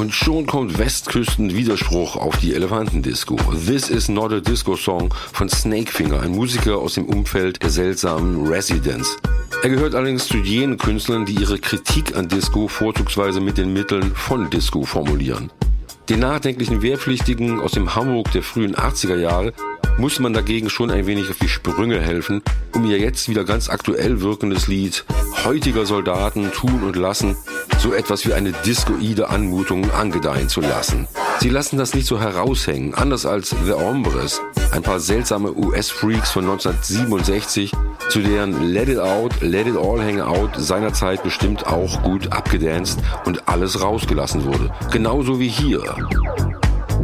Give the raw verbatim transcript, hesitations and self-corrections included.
Und schon kommt Westküsten-Widerspruch auf die Elefantendisco. This is not a Disco Song von Snakefinger, ein Musiker aus dem Umfeld der seltsamen Residents. Er gehört allerdings zu jenen Künstlern, die ihre Kritik an Disco vorzugsweise mit den Mitteln von Disco formulieren. Den nachdenklichen Wehrpflichtigen aus dem Hamburg der frühen achtziger Jahre muss man dagegen schon ein wenig auf die Sprünge helfen, um ihr jetzt wieder ganz aktuell wirkendes Lied heutiger Soldaten tun und lassen so etwas wie eine discoide Anmutung angedeihen zu lassen. Sie lassen das nicht so heraushängen, anders als The Hombres, ein paar seltsame U S-Freaks von neunzehnhundertsiebenundsechzig, zu deren Let It Out, Let It All Hang Out seinerzeit bestimmt auch gut abgedanced und alles rausgelassen wurde. Genauso wie hier.